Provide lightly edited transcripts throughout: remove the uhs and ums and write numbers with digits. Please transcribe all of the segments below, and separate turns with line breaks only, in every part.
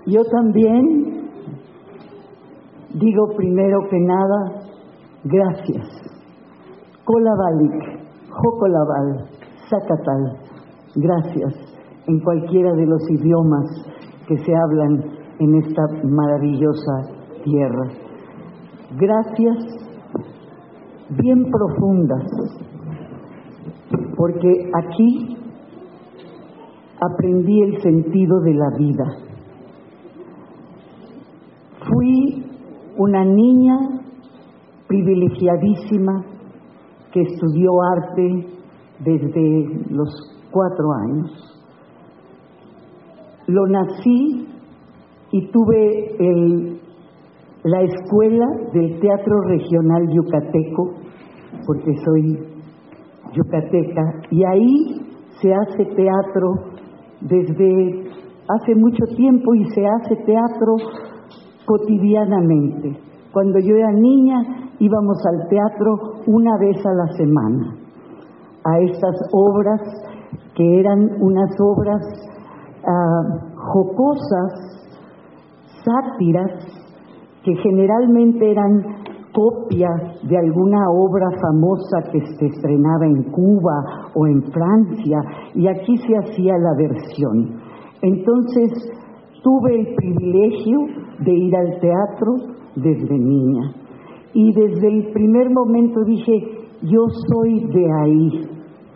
Yo también digo primero que nada, gracias. Kolabalik, Jokolabal, Zacatal, gracias en cualquiera de los idiomas que se hablan en esta maravillosa tierra. Gracias bien profundas, porque aquí aprendí el sentido de la vida. Fui una niña privilegiadísima que estudió arte desde los 4 años. Lo nací y tuve la escuela del Teatro Regional Yucateco, porque soy yucateca, y ahí se hace teatro desde hace mucho tiempo y se hace teatro cotidianamente. Cuando yo era niña íbamos al teatro una vez a la semana, a estas obras que eran unas obras jocosas, sátiras, que generalmente eran copias de alguna obra famosa que se estrenaba en Cuba o en Francia, y aquí se hacía la versión. Entonces tuve el privilegio de ir al teatro desde niña, y desde el primer momento dije, yo soy de ahí.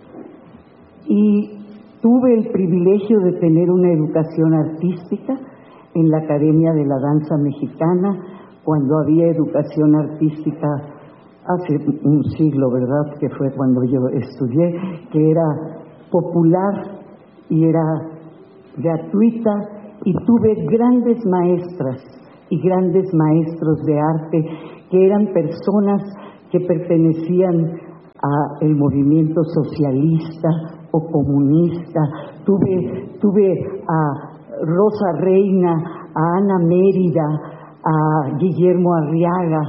Y tuve el privilegio de tener una educación artística en la Academia de la Danza Mexicana, cuando había educación artística hace un siglo, ¿verdad?, que fue cuando yo estudié, que era popular y era gratuita, y tuve grandes maestras y grandes maestros de arte que eran personas que pertenecían al movimiento socialista o comunista. Tuve a Rosa Reina, a Ana Mérida, a Guillermo Arriaga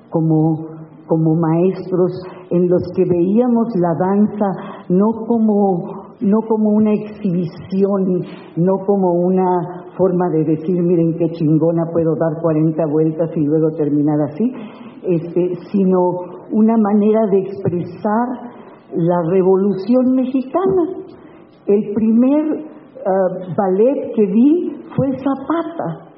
como maestros en los que veíamos la danza no como una exhibición, no como una forma de decir, miren qué chingona, puedo dar 40 vueltas y luego terminar así, sino una manera de expresar la Revolución Mexicana. El primer ballet que vi fue Zapata,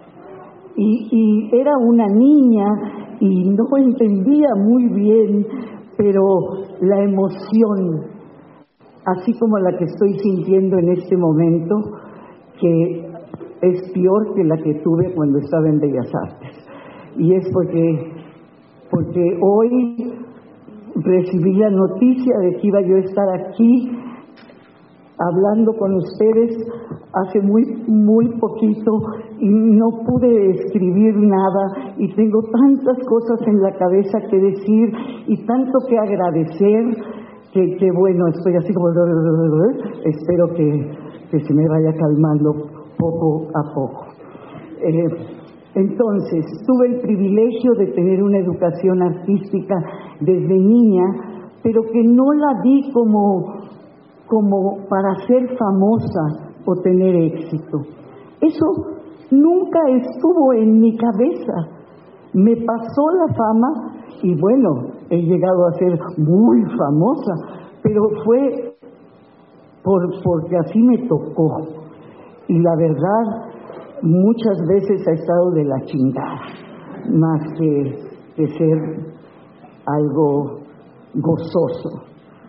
y era una niña y no entendía muy bien, pero la emoción, así como la que estoy sintiendo en este momento, que es peor que la que tuve cuando estaba en Bellas Artes, y es porque hoy recibí la noticia de que iba yo a estar aquí hablando con ustedes hace muy poquito, y no pude escribir nada, y tengo tantas cosas en la cabeza que decir y tanto que agradecer que bueno, estoy así como espero que se me vaya calmando poco a poco. Entonces, tuve el privilegio de tener una educación artística desde niña, pero que no la di como para ser famosa o tener éxito. Eso nunca estuvo en mi cabeza. Me pasó la fama y bueno, he llegado a ser muy famosa, pero fue porque así me tocó. Y la verdad, muchas veces ha estado de la chingada, más que ser algo gozoso.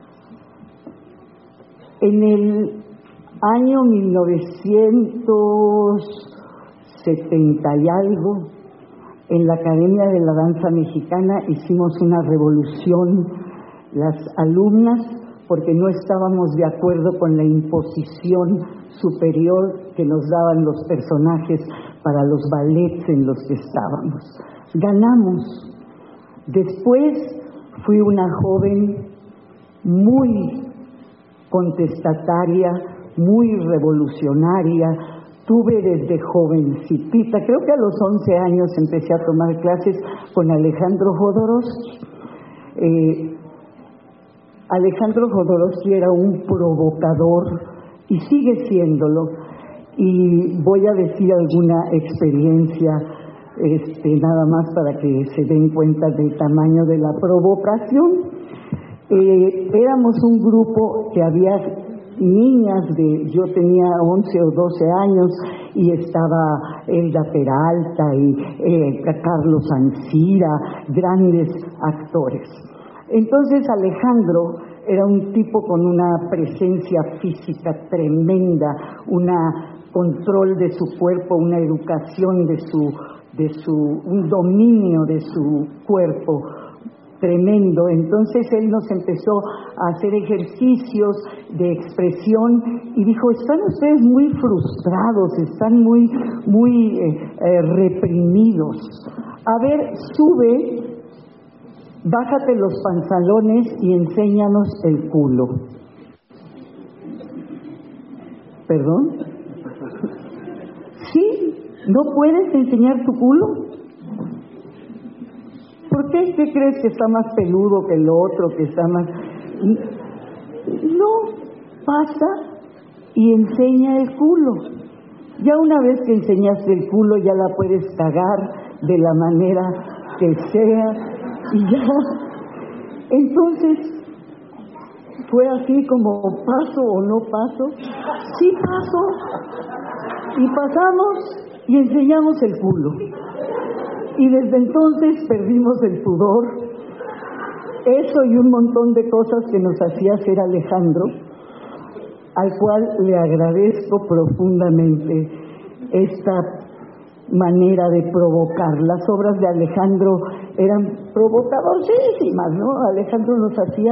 En el año 1970 y algo, en la Academia de la Danza Mexicana hicimos una revolución, las alumnas, porque no estábamos de acuerdo con la imposición superior que nos daban los personajes para los ballets en los que estábamos. Ganamos. Después fui una joven muy contestataria, muy revolucionaria. Tuve desde jovencita, creo que a los 11 años empecé a tomar clases con Alejandro Jodorowsky. Alejandro Jodorowsky era un provocador y sigue siéndolo, y voy a decir alguna experiencia nada más para que se den cuenta del tamaño de la provocación. Éramos un grupo que había niñas yo tenía 11 o 12 años y estaba Elda Peralta y Carlos Ancira, grandes actores. Entonces Alejandro era un tipo con una presencia física tremenda, un control de su cuerpo, una educación un dominio de su cuerpo tremendo. Entonces él nos empezó a hacer ejercicios de expresión y dijo: están ustedes muy frustrados, están muy reprimidos. A ver, sube, bájate los pantalones y enséñanos el culo. ¿Perdón? ¿Sí? ¿No puedes enseñar tu culo? ¿Por qué? ¿Qué crees, que está más peludo que el otro, que está más...? No, pasa y enseña el culo. Ya una vez que enseñaste el culo, ya la puedes cagar de la manera que sea y ya. Entonces, fue así como: ¿paso o no paso? Sí paso. Y pasamos y enseñamos el culo. Y desde entonces perdimos el pudor. Eso y un montón de cosas que nos hacía hacer Alejandro, al cual le agradezco profundamente esta manera de provocar. Las obras de Alejandro eran provocadorísimas, ¿no? Alejandro nos hacía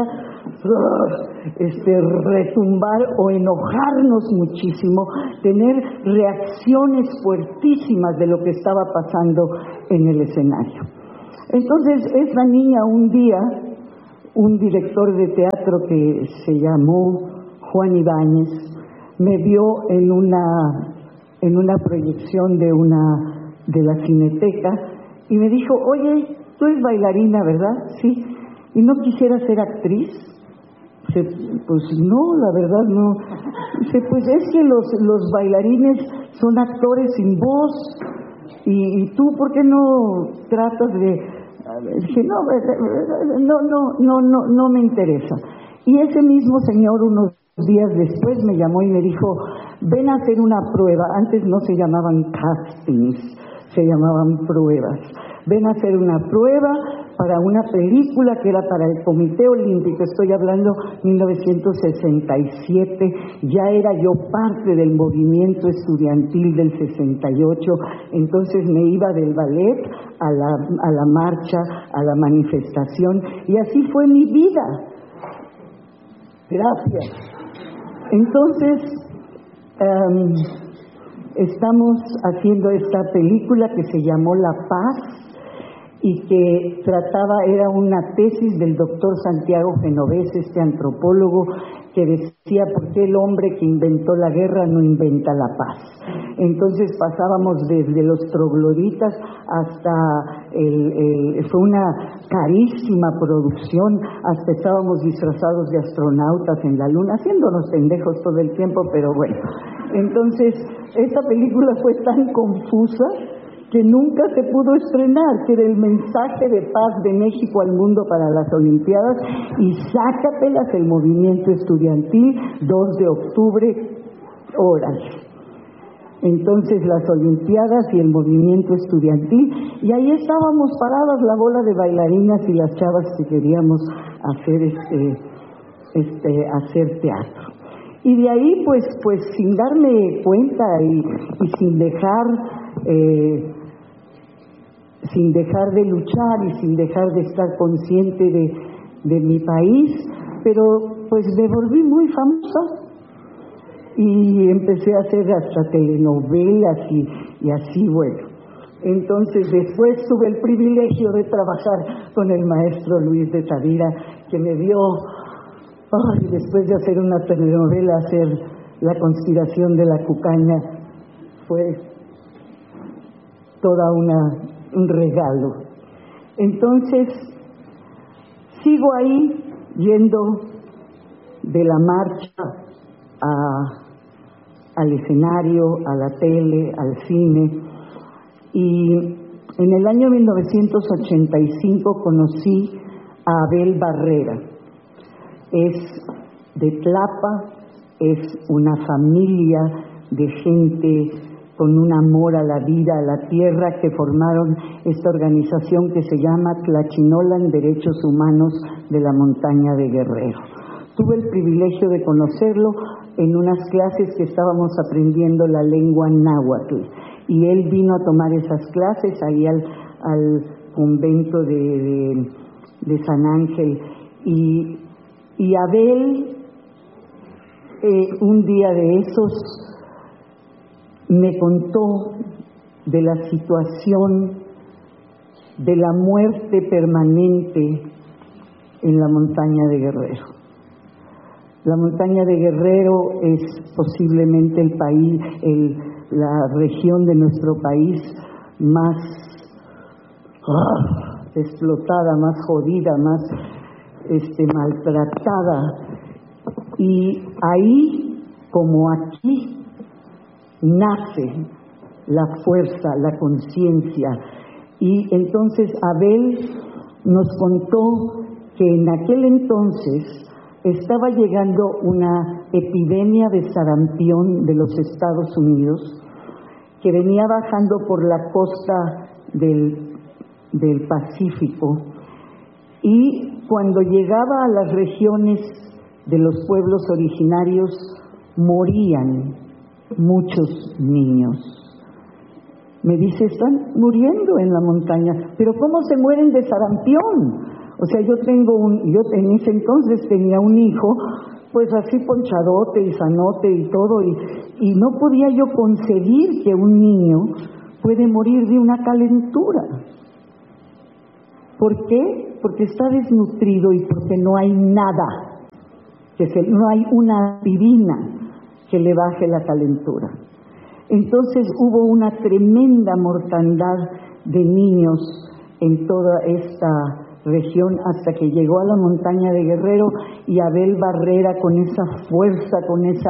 retumbar o enojarnos muchísimo, tener reacciones fuertísimas de lo que estaba pasando en el escenario. Entonces, esa niña, un día, un director de teatro que se llamó Juan Ibáñez, me vio en una proyección de la Cineteca y me dijo: oye, tú eres bailarina, ¿verdad? Sí. ¿Y no quisieras ser actriz? Pues no, la verdad no. Dice: pues es que los bailarines son actores sin voz, y tú, ¿por qué no tratas de...? Dije: no me interesa. Y ese mismo señor, unos días después, me llamó y me dijo: ven a hacer una prueba. Antes no se llamaban castings, se llamaban pruebas. Ven a hacer una prueba para una película que era para el Comité Olímpico. Estoy hablando 1967, ya era yo parte del movimiento estudiantil del 68, entonces me iba del ballet a la marcha, a la manifestación, y así fue mi vida. Gracias. Entonces, estamos haciendo esta película que se llamó La Paz, y que era una tesis del doctor Santiago Genovés, este antropólogo, que decía: ¿por qué el hombre que inventó la guerra no inventa la paz? Entonces pasábamos desde los trogloditas hasta fue una carísima producción, hasta estábamos disfrazados de astronautas en la luna, haciéndonos pendejos todo el tiempo, pero bueno. Entonces, esta película fue tan confusa que nunca se pudo estrenar, que era el mensaje de paz de México al mundo para las Olimpiadas, y sácatelas, el movimiento estudiantil, 2 de octubre, horas. Entonces las Olimpiadas y el movimiento estudiantil, y ahí estábamos paradas la bola de bailarinas y las chavas que queríamos hacer teatro. Y de ahí pues sin darme cuenta y sin dejar de luchar y sin dejar de estar consciente de mi país, pero pues me volví muy famosa y empecé a hacer hasta telenovelas y así, bueno. Entonces después tuve el privilegio de trabajar con el maestro Luis de Tavira, que me dio, después de hacer una telenovela, hacer La conspiración de la cucaña, fue toda un regalo. Entonces sigo ahí yendo de la marcha al escenario, a la tele, al cine. Y en el año 1985 conocí a Abel Barrera. Es de Tlapa, es una familia de gente con un amor a la vida, a la tierra, que formaron esta organización que se llama Tlachinolan Derechos Humanos de la Montaña de Guerrero. Tuve el privilegio de conocerlo en unas clases que estábamos aprendiendo la lengua náhuatl, y él vino a tomar esas clases ahí al convento de San Ángel. Y Abel, un día de esos, me contó de la situación de la muerte permanente en la montaña de Guerrero. La montaña de Guerrero es posiblemente el país, la región de nuestro país más explotada, más jodida, más maltratada. Y ahí, como aquí, nace la fuerza, la conciencia. Y entonces Abel nos contó que en aquel entonces estaba llegando una epidemia de sarampión de los Estados Unidos, que venía bajando por la costa del Pacífico, y cuando llegaba a las regiones de los pueblos originarios morían muchos niños. Me dice, están muriendo en la montaña. Pero ¿cómo se mueren de sarampión? O sea, yo en ese entonces tenía un hijo, pues así ponchadote y sanote y todo, y no podía yo concebir que un niño puede morir de una calentura. ¿Por qué? Porque está desnutrido y porque no hay nada, no hay una aspirina que le baje la calentura. Entonces hubo una tremenda mortandad de niños en toda esta región, hasta que llegó a la montaña de Guerrero, y Abel Barrera, con esa fuerza, con esa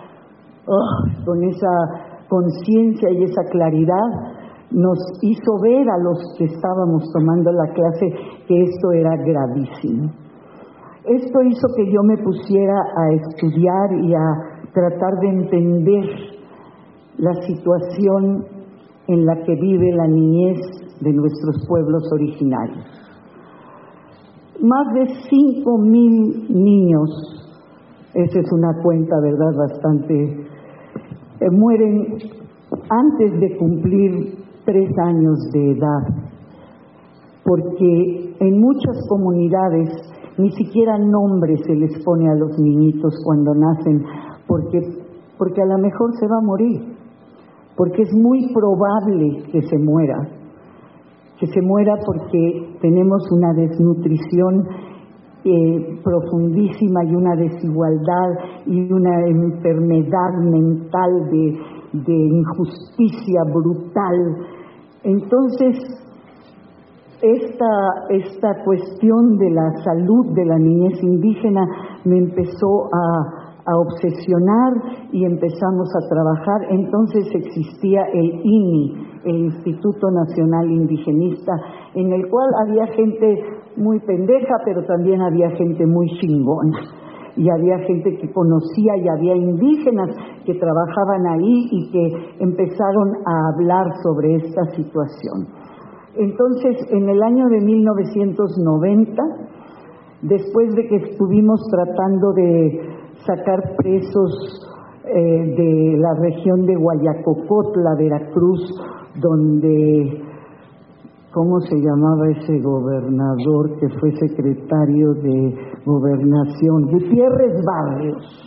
conciencia y esa claridad, nos hizo ver a los que estábamos tomando la clase que esto era gravísimo. Esto hizo que yo me pusiera a estudiar y a tratar de entender la situación en la que vive la niñez de nuestros pueblos originarios. Más de 5,000 niños, esa es una cuenta, ¿verdad?, bastante, mueren antes de cumplir 3 años de edad, porque en muchas comunidades ni siquiera nombre se les pone a los niñitos cuando nacen, porque a lo mejor se va a morir, porque es muy probable que se muera porque tenemos una desnutrición profundísima y una desigualdad y una enfermedad mental de injusticia brutal. Entonces, esta cuestión de la salud de la niñez indígena me empezó a obsesionar, y empezamos a trabajar. Entonces existía el INI, el Instituto Nacional Indigenista, en el cual había gente muy pendeja, pero también había gente muy chingona, y había gente que conocía, y había indígenas que trabajaban ahí y que empezaron a hablar sobre esta situación. Entonces, en el año de 1990, después de que estuvimos tratando de sacar presos de la región de Guayacocotla, Veracruz, donde, ¿cómo se llamaba ese gobernador que fue secretario de Gobernación? Gutiérrez Barrios.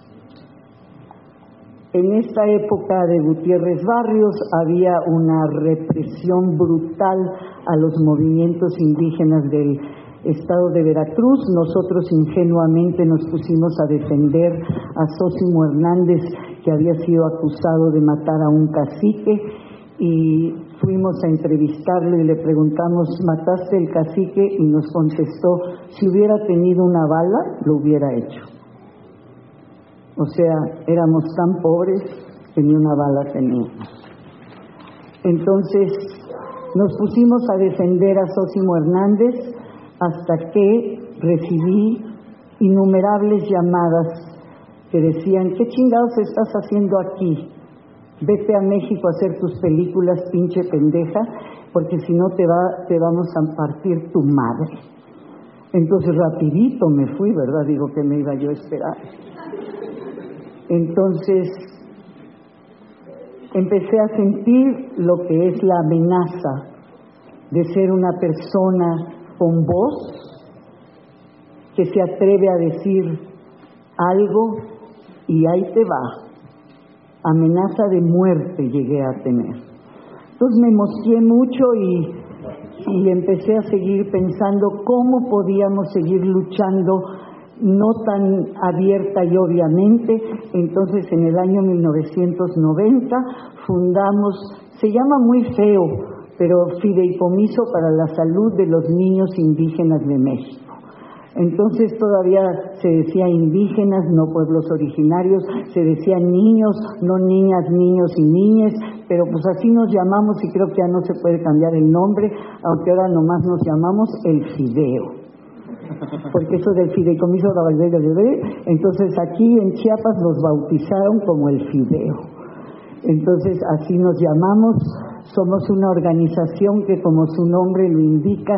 En esta época de Gutiérrez Barrios había una represión brutal a los movimientos indígenas del estado de Veracruz. Nosotros ingenuamente nos pusimos a defender a Zósimo Hernández, que había sido acusado de matar a un cacique, y fuimos a entrevistarlo y le preguntamos, ¿mataste el cacique? Y nos contestó, si hubiera tenido una bala, lo hubiera hecho. O sea, éramos tan pobres tenía una bala, tenía. Entonces nos pusimos a defender a Zósimo Hernández hasta que recibí innumerables llamadas que decían: ¿qué chingados estás haciendo aquí? Vete a México a hacer tus películas, pinche pendeja, porque si no te vamos a partir tu madre. Entonces rapidito me fui, ¿verdad? Digo, que me iba yo a esperar. Entonces empecé a sentir lo que es la amenaza de ser una persona con voz que se atreve a decir algo y ahí te va. Amenaza de muerte llegué a tener. Entonces me emocioné mucho y empecé a seguir pensando cómo podíamos seguir luchando, no tan abierta y obviamente. Entonces en el año 1990 fundamos, se llama muy feo, pero Fideicomiso para la Salud de los Niños Indígenas de México. Entonces todavía se decía indígenas, no pueblos originarios, se decía niños, no niñas, niños y niñes, pero pues así nos llamamos y creo que ya no se puede cambiar el nombre, aunque ahora nomás nos llamamos el Fideo. Porque eso del Fideicomiso de Valverde, entonces aquí en Chiapas nos bautizaron como el Fideo. Entonces así nos llamamos, somos una organización que, como su nombre lo indica,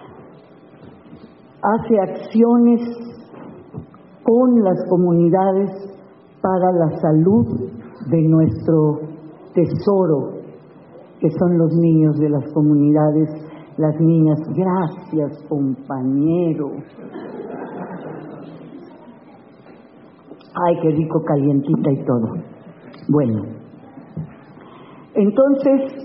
hace acciones con las comunidades para la salud de nuestro tesoro, que son los niños de las comunidades, las niñas. Gracias, compañero. Ay, qué rico, calientita y todo. Bueno, entonces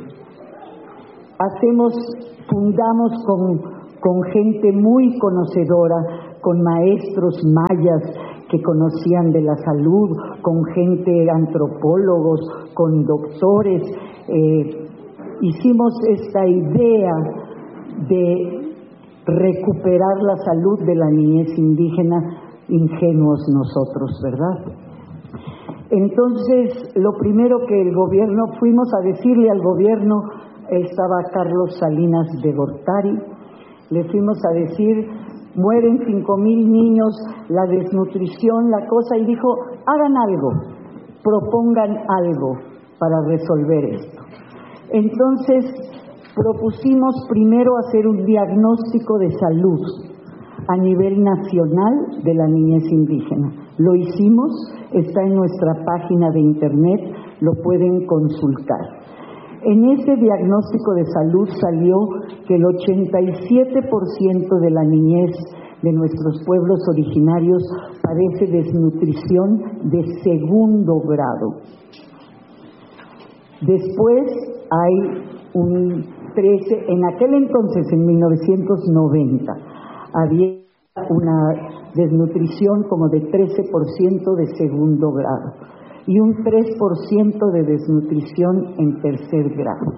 fundamos con gente muy conocedora, con maestros mayas que conocían de la salud, con gente, antropólogos, con doctores. Hicimos esta idea de recuperar la salud de la niñez indígena, ingenuos nosotros, ¿verdad? Entonces, lo primero que el gobierno, fuimos a decirle al gobierno, estaba Carlos Salinas de Gortari, le fuimos a decir: mueren 5,000 niños, la desnutrición, la cosa, y dijo: hagan algo, propongan algo para resolver esto. Entonces propusimos primero hacer un diagnóstico de salud a nivel nacional de la niñez indígena. Lo hicimos, está en nuestra página de internet, lo pueden consultar. En ese diagnóstico de salud salió que el 87% de la niñez de nuestros pueblos originarios padece desnutrición de segundo grado. Después hay un 13, en aquel entonces, en 1990, había una desnutrición como de 13% de segundo grado y un 3% de desnutrición en tercer grado.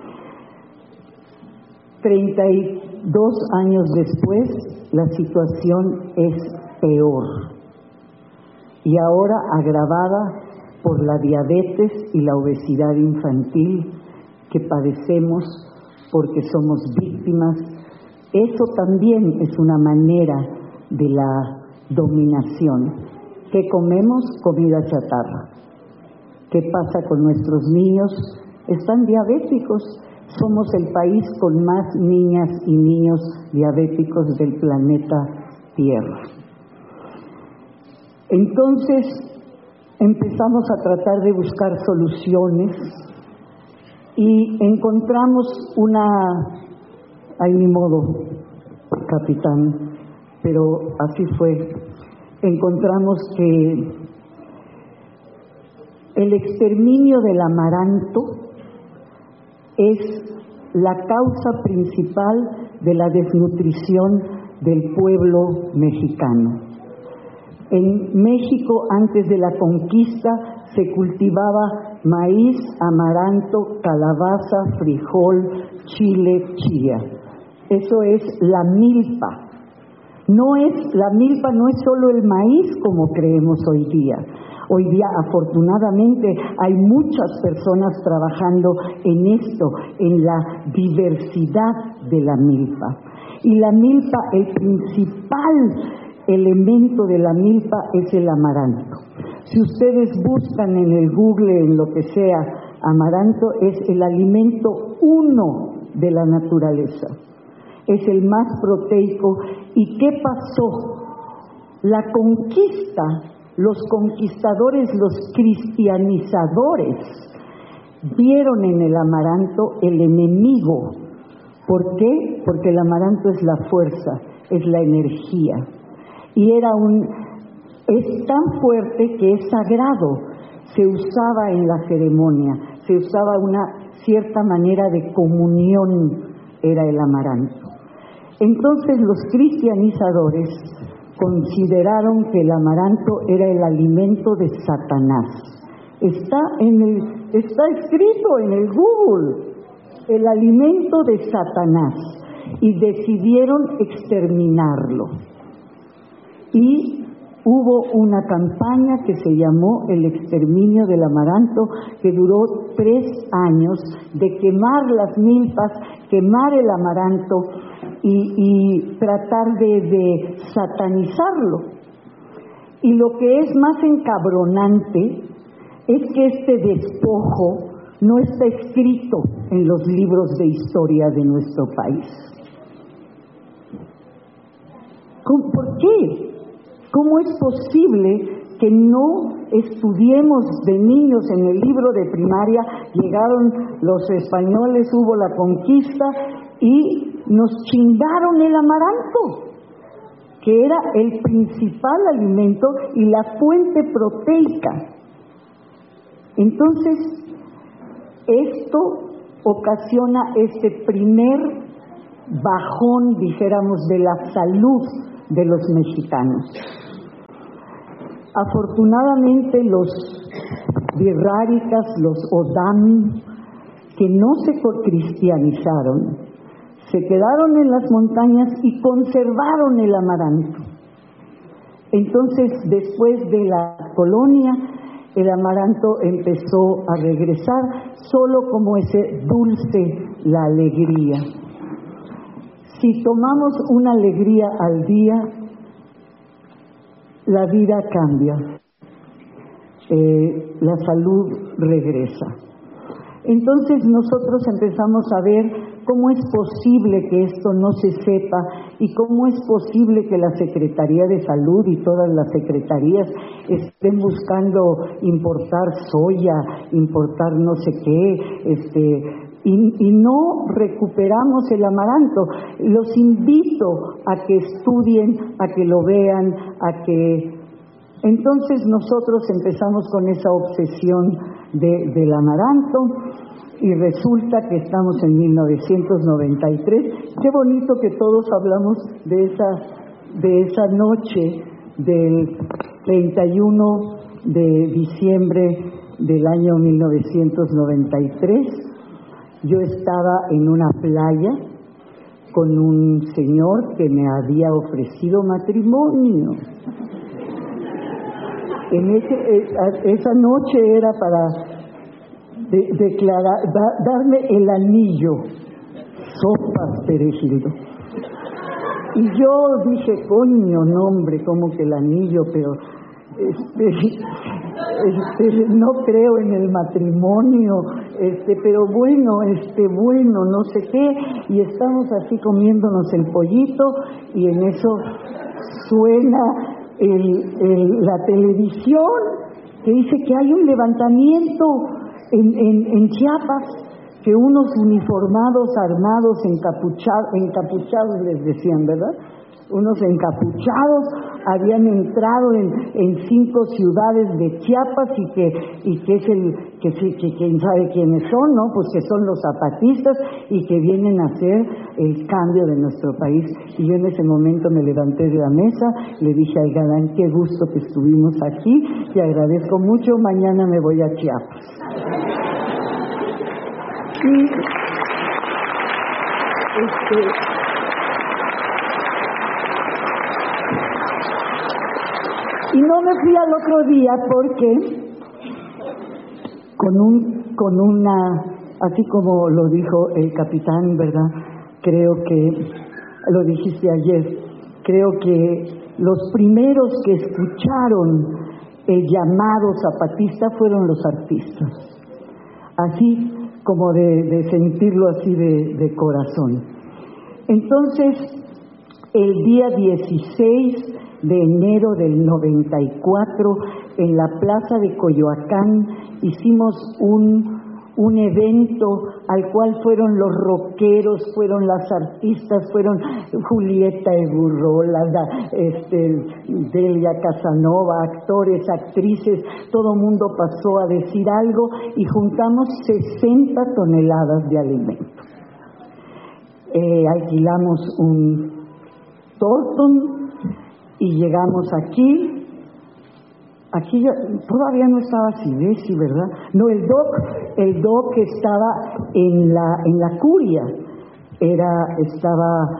32 años después, la situación es peor y ahora agravada por la diabetes y la obesidad infantil que padecemos porque somos víctimas. Eso también es una manera de la dominación. ¿Qué comemos? Comida chatarra. ¿Qué pasa con nuestros niños? Están diabéticos. Somos el país con más niñas y niños diabéticos del planeta Tierra. Entonces empezamos a tratar de buscar soluciones y encontramos ay, ni modo, capitán, pero así fue. Encontramos que el exterminio del amaranto es la causa principal de la desnutrición del pueblo mexicano. En México, antes de la conquista, se cultivaba maíz, amaranto, calabaza, frijol, chile, chía. Eso es la milpa. La milpa no es solo el maíz como creemos hoy día. Hoy día, afortunadamente, hay muchas personas trabajando en esto, en la diversidad de la milpa. Y la milpa, el principal elemento de la milpa es el amaranto. Si ustedes buscan en el Google, en lo que sea, amaranto es el alimento uno de la naturaleza. Es el más proteico. ¿Y qué pasó? La conquista, los conquistadores, los cristianizadores, vieron en el amaranto el enemigo. ¿Por qué? Porque el amaranto es la fuerza, es la energía. Y es tan fuerte que es sagrado. Se usaba en la ceremonia, se usaba una cierta manera de comunión, era el amaranto. Entonces los cristianizadores consideraron que el amaranto era el alimento de Satanás. Está escrito en el Google, el alimento de Satanás, y decidieron exterminarlo. Y hubo una campaña que se llamó el exterminio del amaranto, que duró 3 años, de quemar las milpas, quemar el amaranto y tratar de satanizarlo. Y lo que es más encabronante es que este despojo no está escrito en los libros de historia de nuestro país. ¿Por qué? ¿Cómo es posible que no estudiemos de niños en el libro de primaria? Llegaron los españoles, hubo la conquista y nos chingaron el amaranto, que era el principal alimento y la fuente proteica. Entonces, esto ocasiona este primer bajón, dijéramos, de la salud de los mexicanos. Afortunadamente los birráricas, los odam, que no se cristianizaron, se quedaron en las montañas y conservaron el amaranto. Entonces, después de la colonia, el amaranto empezó a regresar solo como ese dulce, la alegría. Si tomamos una alegría al día, la vida cambia, la salud regresa. Entonces nosotros empezamos a ver cómo es posible que esto no se sepa y cómo es posible que la Secretaría de Salud y todas las secretarías estén buscando importar soya, importar no sé qué, y no recuperamos el amaranto. Los invito a que estudien, a que lo vean, Entonces nosotros empezamos con esa obsesión del amaranto y resulta que estamos en 1993. Qué bonito que todos hablamos de esa noche del 31 de diciembre del año 1993. Yo estaba en una playa con un señor que me había ofrecido matrimonio. Esa noche era para darme el anillo, sopas, Peregildo. Y yo dije, coño, no hombre, como que el anillo, pero no creo en el matrimonio, pero bueno, no sé qué, y estamos así comiéndonos el pollito, y en eso suena la televisión que dice que hay un levantamiento en Chiapas, que unos uniformados, armados, encapuchados les decían, ¿verdad? Unos encapuchados habían entrado en 5 ciudades de Chiapas y que quién sabe quiénes son, ¿no? Pues que son los zapatistas y que vienen a hacer el cambio de nuestro país. Y yo en ese momento me levanté de la mesa, le dije al galán, qué gusto que estuvimos aquí, te agradezco mucho, mañana me voy a Chiapas. Y Y no me fui al otro día porque con una, así como lo dijo el capitán, ¿verdad? Creo que, lo dijiste ayer, creo que los primeros que escucharon el llamado zapatista fueron los artistas, así como de sentirlo así de corazón. Entonces, el día 16 de enero del 94, en la plaza de Coyoacán, hicimos un evento al cual fueron los rockeros, fueron las artistas, fueron Julieta Egurrola, Delia Casanova, actores, actrices, todo mundo pasó a decir algo y juntamos 60 toneladas de alimento. Alquilamos un Thornton y llegamos aquí ya, todavía no estaba Sidesi, ¿verdad? No, el doc estaba en la curia, estaba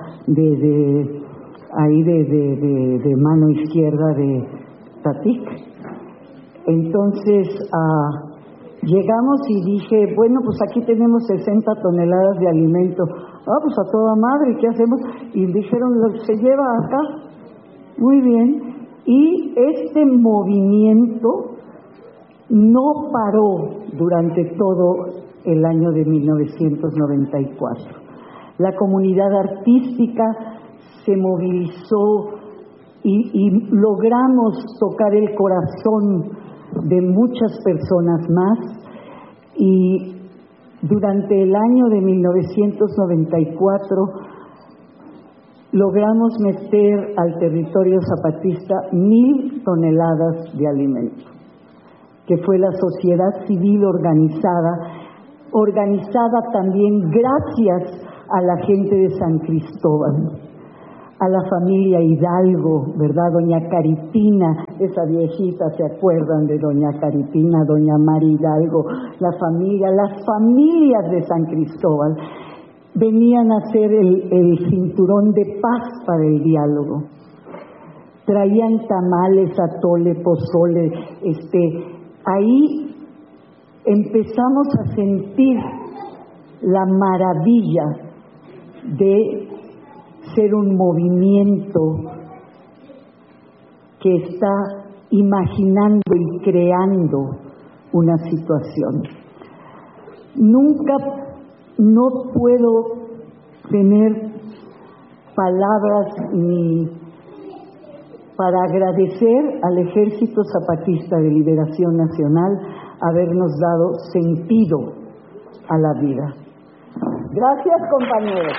ahí de mano izquierda de Tatic. Entonces llegamos y dije, bueno, pues aquí tenemos 60 toneladas de alimento. Pues a toda madre, ¿qué hacemos? Y dijeron, se lleva acá. Muy bien. Y este movimiento no paró durante todo el año de 1994. La comunidad artística se movilizó y logramos tocar el corazón de muchas personas más, y durante el año de 1994 logramos meter al territorio zapatista 1,000 toneladas de alimento, que fue la sociedad civil organizada también gracias a la gente de San Cristóbal, a la familia Hidalgo, ¿verdad? Doña Caripina, esa viejita, ¿se acuerdan de Doña Caripina? Doña Mari Hidalgo, las familias de San Cristóbal venían a hacer el cinturón de paz para el diálogo. Traían tamales, atole, pozole, ahí empezamos a sentir la maravilla de ser un movimiento que está imaginando y creando una situación. No puedo tener palabras ni para agradecer al Ejército Zapatista de Liberación Nacional habernos dado sentido a la vida. Gracias, compañeros.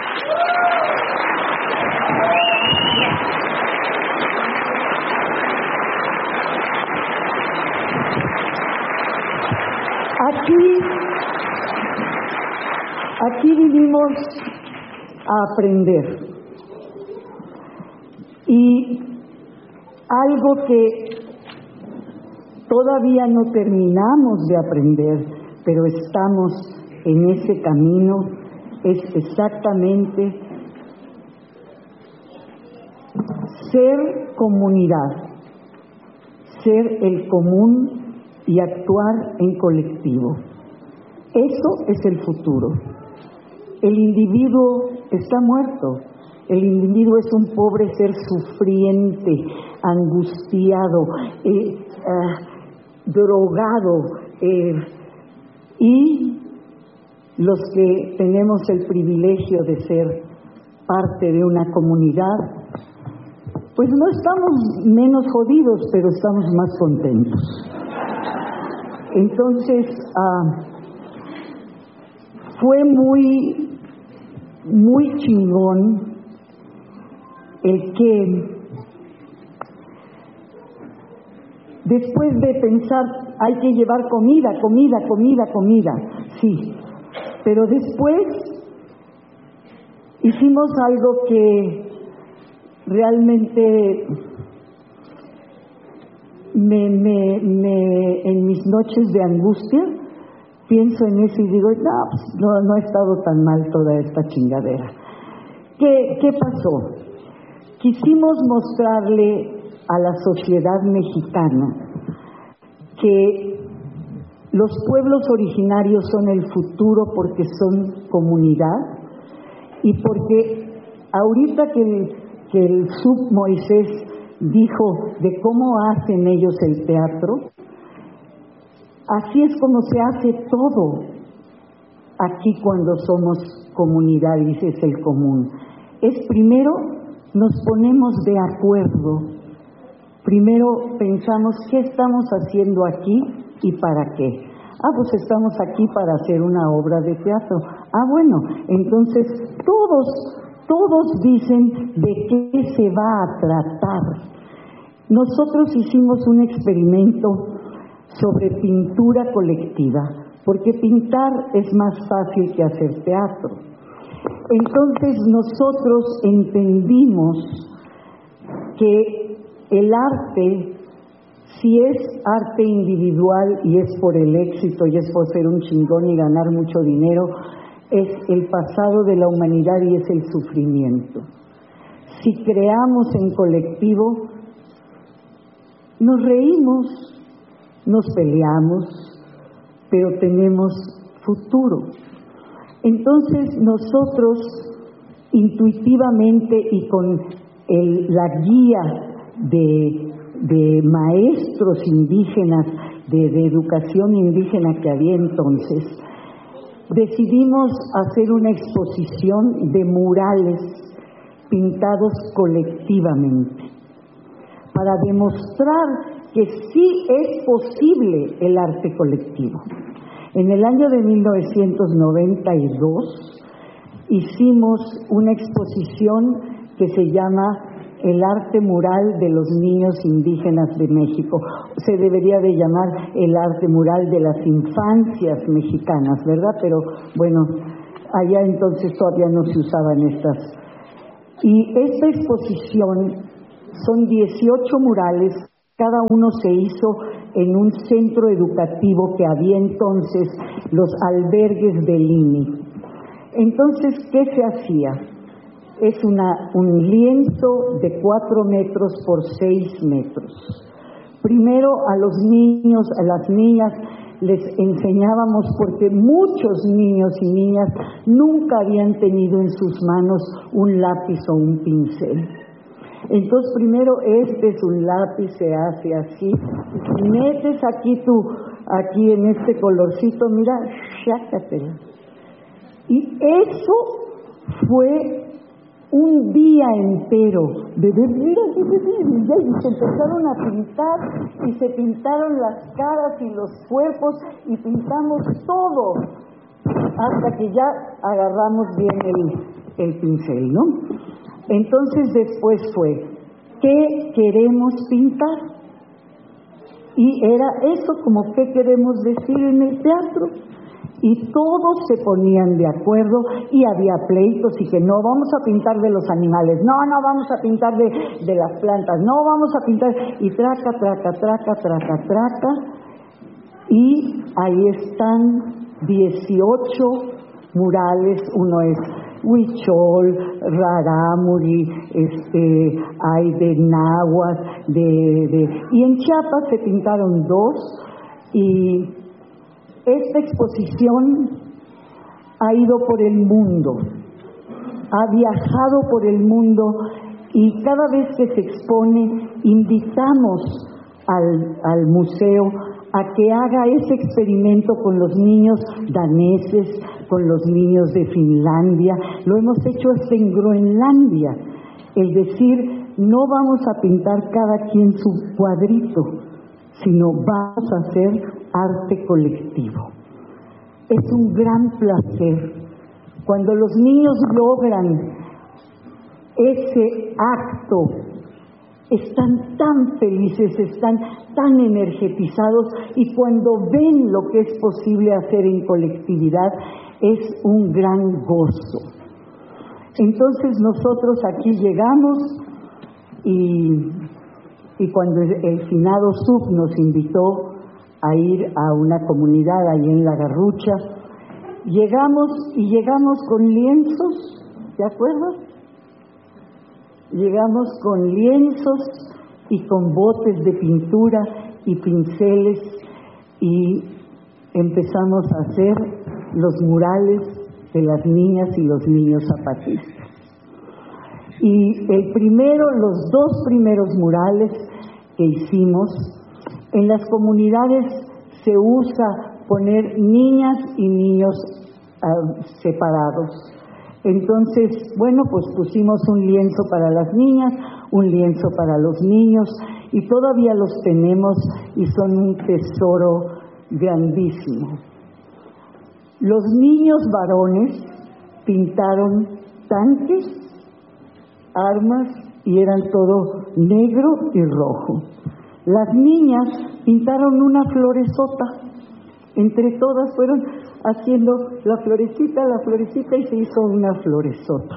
Aquí vinimos a aprender, y algo que todavía no terminamos de aprender, pero estamos en ese camino, es exactamente ser comunidad, ser el común y actuar en colectivo. Eso es el futuro. El individuo está muerto. El individuo es un pobre ser sufriente, angustiado, drogado, y los que tenemos el privilegio de ser parte de una comunidad, pues no estamos menos jodidos, pero estamos más contentos. Entonces, fue muy chingón el que después de pensar hay que llevar comida, sí, pero después hicimos algo que realmente en mis noches de angustia pienso en eso y digo, no ha estado tan mal toda esta chingadera. ¿Qué pasó? Quisimos mostrarle a la sociedad mexicana que los pueblos originarios son el futuro porque son comunidad y porque ahorita que el Sub Moisés dijo de cómo hacen ellos el teatro, así es como se hace todo aquí cuando somos comunidad, dice es el común. Es primero nos ponemos de acuerdo, primero pensamos qué estamos haciendo aquí y para qué. Pues estamos aquí para hacer una obra de teatro. Bueno, entonces todos dicen de qué se va a tratar. Nosotros hicimos un experimento sobre pintura colectiva, porque pintar es más fácil que hacer teatro. Entonces nosotros entendimos que el arte, si es arte individual y es por el éxito y es por ser un chingón y ganar mucho dinero, es el pasado de la humanidad y es el sufrimiento. Si creamos en colectivo, nos reímos, nos peleamos, pero tenemos futuro. Entonces nosotros intuitivamente y con la guía de maestros indígenas, de educación indígena que había entonces, decidimos hacer una exposición de murales pintados colectivamente para demostrar que sí es posible el arte colectivo. En el año de 1992 hicimos una exposición que se llama El arte mural de los niños indígenas de México. Se debería de llamar el arte mural de las infancias mexicanas, ¿verdad? Pero bueno, allá entonces todavía no se usaban estas. Y esta exposición son 18 murales, cada uno se hizo en un centro educativo que había entonces, los albergues del INI. Entonces, ¿qué se hacía? Es un lienzo de 4 metros por 6 metros. Primero a los niños, a las niñas, les enseñábamos, porque muchos niños y niñas nunca habían tenido en sus manos un lápiz o un pincel. Entonces primero este es un lápiz, se hace así, y metes aquí en este colorcito, mira, chácatela. Y eso fue un día entero de ver, mira, y se empezaron a pintar, y se pintaron las caras y los cuerpos, y pintamos todo, hasta que ya agarramos bien el pincel, ¿no? Entonces después fue, ¿qué queremos pintar? Y era eso, como qué queremos decir en el teatro. Y todos se ponían de acuerdo y había pleitos y que no vamos a pintar de los animales, no vamos a pintar de las plantas, no vamos a pintar, y traca, y ahí están 18 murales, uno es Huichol, Rarámuri, hay de náhuatl, y en Chiapas se pintaron 2, y esta exposición ha ido por el mundo, ha viajado por el mundo, y cada vez que se expone invitamos al museo a que haga ese experimento con los niños daneses, con los niños de Finlandia, lo hemos hecho hasta en Groenlandia, el decir, no vamos a pintar cada quien su cuadrito, sino vamos a hacer arte colectivo. Es un gran placer cuando los niños logran ese acto, están tan felices, están tan energetizados, y cuando ven lo que es posible hacer en colectividad, es un gran gozo. Entonces nosotros aquí llegamos y cuando el finado Sub nos invitó a ir a una comunidad ahí en La Garrucha, llegamos con lienzos, ¿te acuerdas? Llegamos con lienzos y con botes de pintura y pinceles, y empezamos a hacer los murales de las niñas y los niños zapatistas. Y los dos primeros murales que hicimos, en las comunidades se usa poner niñas y niños separados. Entonces, bueno, pues pusimos un lienzo para las niñas, un lienzo para los niños, y todavía los tenemos y son un tesoro grandísimo. Los niños varones pintaron tanques, armas, y eran todo negro y rojo. Las niñas pintaron una floresota. Entre todas fueron haciendo la florecita, y se hizo una floresota.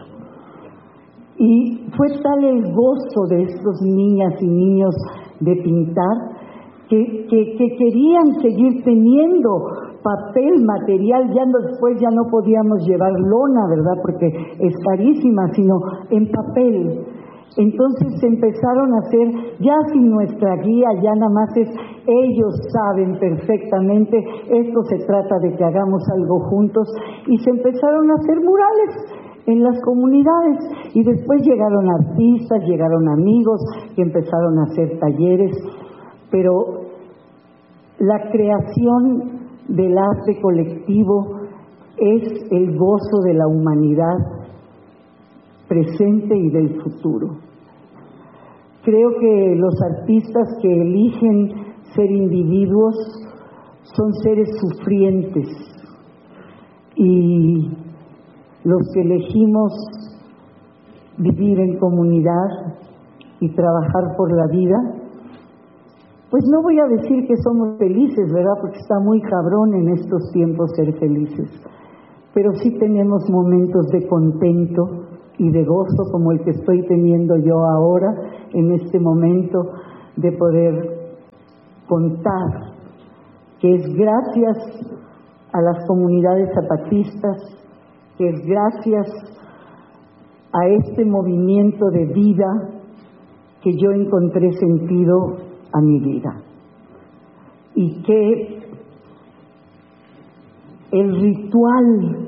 Y fue tal el gozo de estos niñas y niños de pintar que querían seguir teniendo papel, material. Después ya no podíamos llevar lona, ¿verdad? Porque es carísima, sino en papel. Entonces se empezaron a hacer, ya sin nuestra guía, ya nada más ellos saben perfectamente, esto se trata de que hagamos algo juntos, y se empezaron a hacer murales en las comunidades, y después llegaron artistas, llegaron amigos que empezaron a hacer talleres, pero la creación del arte colectivo es el gozo de la humanidad presente y del futuro. Creo que los artistas que eligen ser individuos son seres sufrientes, y los que elegimos vivir en comunidad y trabajar por la vida, pues no voy a decir que somos felices, ¿verdad? Porque está muy cabrón en estos tiempos ser felices, pero sí tenemos momentos de contento y de gozo, como el que estoy teniendo yo ahora, en este momento, de poder contar que es gracias a las comunidades zapatistas, que es gracias a este movimiento de vida que yo encontré sentido a mi vida, y que el ritual,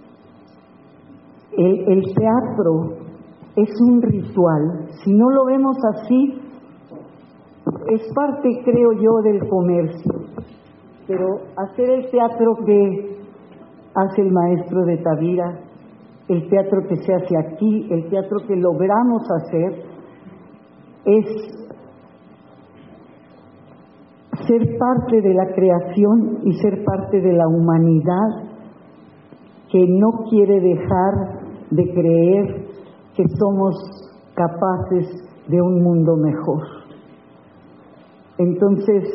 el teatro es un ritual. Si no lo vemos así, es parte, creo yo, del comercio. Pero hacer el teatro que hace el maestro de Tavira, el teatro que se hace aquí, el teatro que logramos hacer, es ser parte de la creación y ser parte de la humanidad que no quiere dejar de creer que somos capaces de un mundo mejor. Entonces,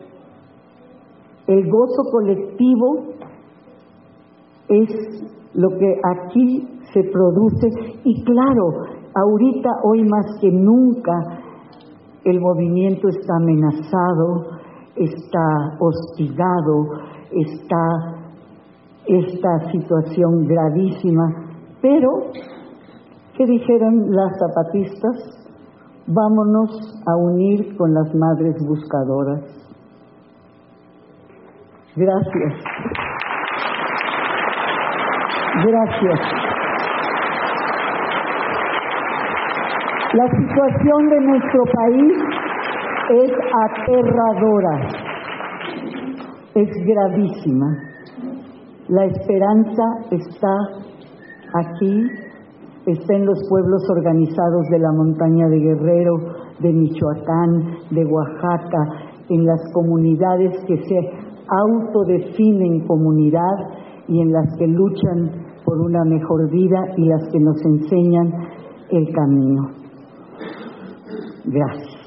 el gozo colectivo es lo que aquí se produce, y claro, ahorita, hoy más que nunca, el movimiento está amenazado, está hostigado, está esta situación gravísima, pero ¿qué dijeron las zapatistas? Vámonos a unir con las madres buscadoras. Gracias. Gracias. La situación de nuestro país es aterradora, es gravísima. La esperanza está aquí, está en los pueblos organizados de la montaña de Guerrero, de Michoacán, de Oaxaca, en las comunidades que se autodefinen comunidad y en las que luchan por una mejor vida y las que nos enseñan el camino. Gracias.